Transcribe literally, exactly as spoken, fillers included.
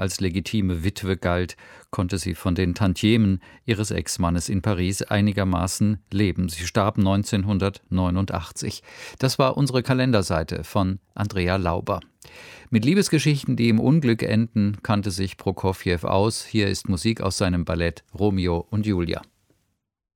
als legitime Witwe galt, konnte sie von den Tantiemen ihres Ex-Mannes in Paris einigermaßen leben. Sie starb neunzehnhundertneunundachtzig. Das war unsere Kalenderseite von Andrea Lauber. Mit Liebesgeschichten, die im Unglück enden, kannte sich Prokofjew aus. Hier ist Musik aus seinem Ballett Romeo und Julia.